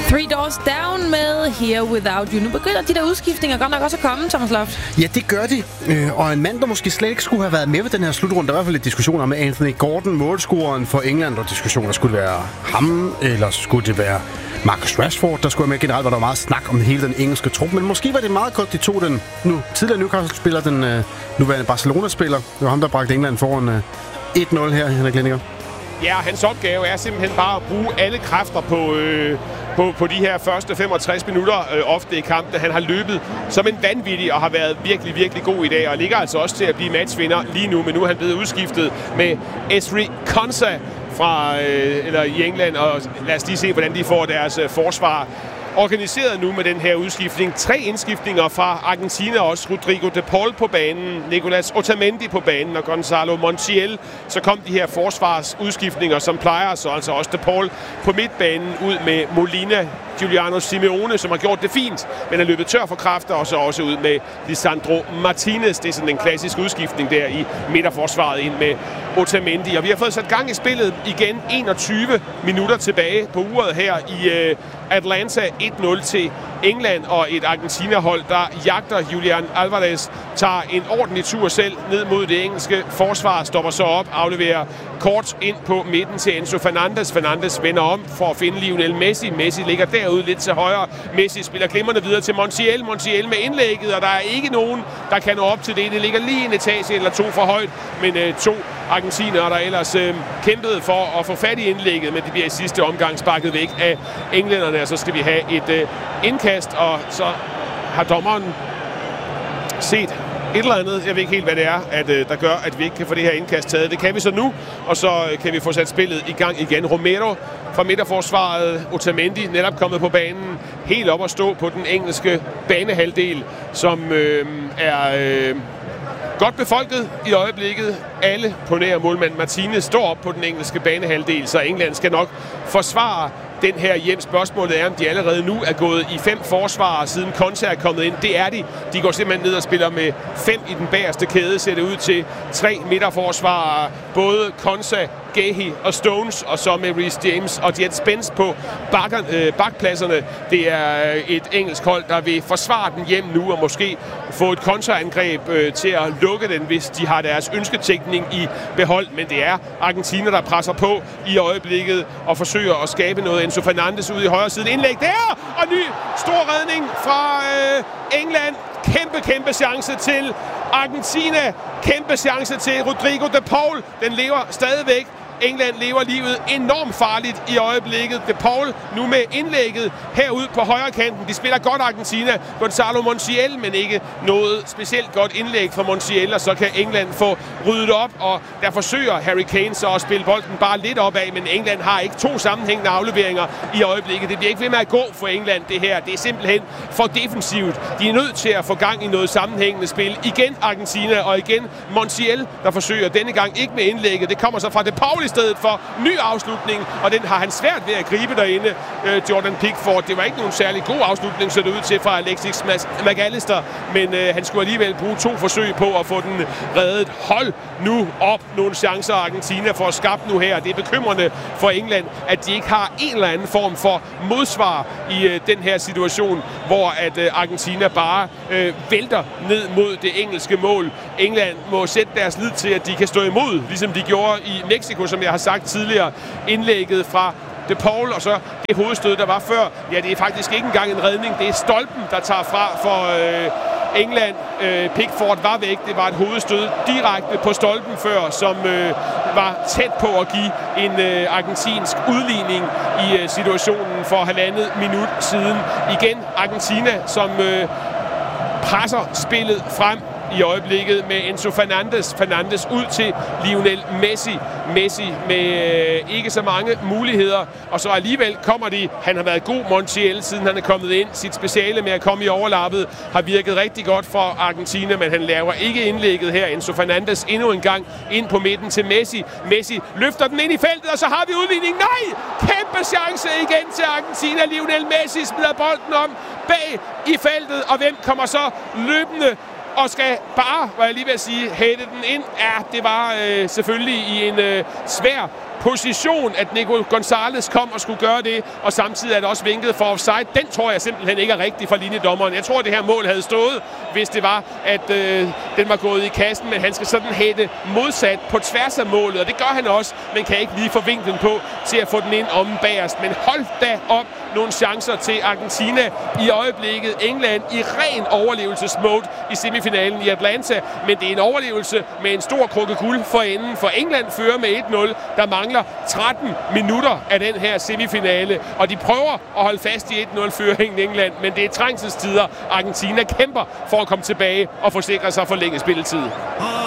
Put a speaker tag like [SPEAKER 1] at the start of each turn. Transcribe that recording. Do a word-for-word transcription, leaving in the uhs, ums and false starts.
[SPEAKER 1] Three Doors Down med Here Without You. Nu begynder de der udskiftninger godt nok også at komme, Thomas Loft.
[SPEAKER 2] Ja, det gør de. Øh, og en mand, der måske slet ikke skulle have været med ved den her slutrunde. Der var i hvert fald lidt diskussioner med Anthony Gordon, målscoreren for England, og diskussioner skulle det være ham, eller skulle det være Marcus Rashford, der skulle være med. Generelt var der meget snak om hele den engelske trup, men måske var det meget godt, de tog den nu tidligere Newcastle-spiller, den øh, nuværende Barcelona-spiller. Det var ham, der bragte England foran øh, et nul her, Henrik Lindinger.
[SPEAKER 3] Ja, hans opgave er simpelthen bare at bruge alle kræfter på, øh, på, på de her første femogtres minutter øh, ofte i kampen. Han har løbet som en vanvittig og har været virkelig, virkelig god i dag, og ligger altså også til at blive matchvinder lige nu, men nu er han blevet udskiftet med Ezri Konsa fra, øh, eller i England, og lad os lige se, hvordan de får deres øh, forsvar organiseret nu med den her udskiftning. Tre indskiftninger fra Argentina også. Rodrigo de Paul på banen, Nicolas Otamendi på banen og Gonzalo Montiel. Så kom de her forsvarsudskiftninger, som plejer, så altså også de Paul på midtbanen ud med Molina, Giuliano Simeone, som har gjort det fint, men er løbet tør for kræfter, og så også ud med Lisandro Martinez. Det er sådan en klassisk udskiftning der i midterforsvaret ind med Otamendi. Og vi har fået sat gang i spillet igen. enogtyve minutter tilbage på uret her i uh, Atlanta. et nul til England, og et Argentina-hold, der jagter Julian Alvarez, tager en ordentlig tur selv ned mod det engelske forsvar, stopper så op, afleverer kort ind på midten til Enzo Fernandes. Fernandes vender om for at finde Lionel Messi. Messi ligger derude lidt til højre. Messi spiller glimrende videre til Montiel. Montiel med indlægget, og der er ikke nogen, der kan nå op til det. Det ligger lige en etage eller to for højt, men øh, to argentinere, der ellers øh, kæmpede for at få fat i indlægget, men det bliver i sidste omgang sparket væk af englænderne, og så skal vi have et øh, indkast, og så har dommeren set et eller andet, jeg ved ikke helt, hvad det er, at, øh, der gør, at vi ikke kan få det her indkast taget. Det kan vi så nu, og så øh, kan vi få sat spillet i gang igen. Romero fra midterforsvaret, Otamendi netop kommet på banen, helt op at stå på den engelske banehalvdel, som øh, er øh, godt befolket i øjeblikket. Alle på nær målmand Martinez står op på den engelske banehalvdel, så England skal nok forsvare den her hjem. Spørgsmålet er, om de allerede nu er gået i fem forsvarer, siden Konsa er kommet ind. Det er de. De går simpelthen ned og spiller med fem i den bagerste kæde, ser det ud til tre midterforsvarer. Både Konsa, Gehi og Stones, og så med Reece James og Jet Spence på bakker, øh, bakpladserne. Det er et engelsk hold, der vil forsvare den hjem nu, og måske få et kontraangreb øh, til at lukke den, hvis de har deres ønsketænkning i behold. Men det er Argentina, der presser på i øjeblikket og forsøger at skabe noget. Enzo Fernandes ude i højre side. Indlæg der! Og ny stor redning fra øh, England. Kæmpe, kæmpe chance til Argentina. Kæmpe chance til Rodrigo de Paul. Den lever stadigvæk. England lever livet enormt farligt i øjeblikket. De Paul nu med indlægget herude på højre kanten. De spiller godt Argentina. Gonzalo Montiel, men ikke noget specielt godt indlæg fra Montiel, og så kan England få ryddet op, og der forsøger Harry Kane så at spille bolden bare lidt opad, men England har ikke to sammenhængende afleveringer i øjeblikket. Det bliver ikke ved med at gå for England, det her. Det er simpelthen for defensivt. De er nødt til at få gang i noget sammenhængende spil. Igen Argentina, og igen Montiel, der forsøger denne gang ikke med indlægget. Det kommer så fra De Paul i stedet for ny afslutning, og den har han svært ved at gribe derinde, øh, Jordan Pickford. Det var ikke nogen særlig god afslutning, så det ud til fra Alexis McAllister, men øh, han skulle alligevel bruge to forsøg på at få den reddet. Hold nu op nogle chancer, Argentina får skabt nu her. Det er bekymrende for England, at de ikke har en eller anden form for modsvar i øh, den her situation, hvor at øh, Argentina bare øh, vælter ned mod det engelske mål. England må sætte deres lid til, at de kan stå imod, ligesom de gjorde i Mexico, som jeg har sagt tidligere. Indlægget fra De Paul, og så det hovedstød, der var før. Ja, det er faktisk ikke engang en redning. Det er stolpen, der tager fra for øh, England. Øh, Pickford var væk. Det var et hovedstød direkte på stolpen før, som øh, var tæt på at give en øh, argentinsk udligning i øh, situationen for halvandet minut siden. Igen Argentina, som øh, presser spillet frem i øjeblikket med Enzo Fernandes. Fernandes ud til Lionel Messi. Messi med øh, ikke så mange muligheder, og så alligevel kommer de. Han har været god, Montiel, siden han er kommet ind. Sit speciale med at komme i overlappet har virket rigtig godt for Argentina, men han laver ikke indlægget her. Enzo Fernandes endnu en gang ind på midten til Messi. Messi løfter den ind i feltet, og så har vi udligning. Nej! Kæmpe chance igen til Argentina. Lionel Messi smider bolden om bag i feltet, og hvem kommer så løbende og skal bare, hvad jeg lige vil sige, hætte den ind. Ja, det var øh, selvfølgelig i en øh, svær position, at Nico Gonzalez kom og skulle gøre det, og samtidig er det også vinket for offside. Den tror jeg simpelthen ikke er rigtig fra linjedommeren. Jeg tror, det her mål havde stået, hvis det var, at øh, den var gået i kassen, men han skal sådan hætte modsat på tværs af målet, og det gør han også, men kan ikke lige få vinklen på til at få den ind om bagerst. Men hold da op nogle chancer til Argentina i øjeblikket. England i ren overlevelsesmode i semifinalen i Atlanta, men det er en overlevelse med en stor krukke guld for enden, for England fører med et nul. Der mangler tretten minutter af den her semifinale, og de prøver at holde fast i et nul-føringen i England, men det er trængselstider. Argentina kæmper for at komme tilbage og forsikre sig for længe spilletid.